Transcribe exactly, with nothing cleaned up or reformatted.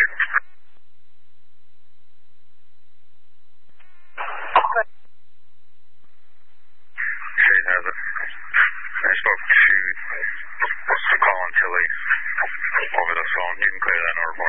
She has it. I spoke to Colin Tilley over the phone. You can clear that number for